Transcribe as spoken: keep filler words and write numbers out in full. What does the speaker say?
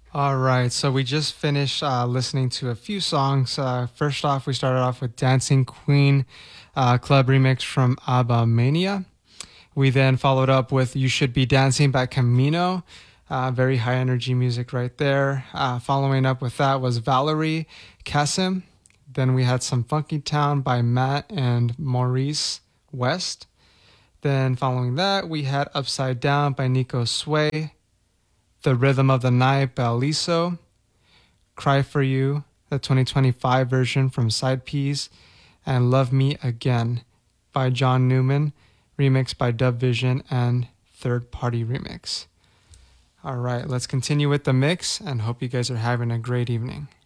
All right, so we just finished uh, listening to a few songs. Uh, first off, we started off with Dancing Queen uh, club remix from ABBA Mania. We then followed up with You Should Be Dancing by Camino. Uh, very high energy music right there. Uh, following up with that was Valerie Kasim. Then we had some Funky Town by Matt and Maurice West. Then following that, we had Upside Down by Nico Sway. The Rhythm of the Night by Aliso. Cry for You, the twenty twenty-five version from Side Piece. And Love Me Again by John Newman, remixed by Dub Vision and Third Party Remix. All right, let's continue with the mix and hope you guys are having a great evening.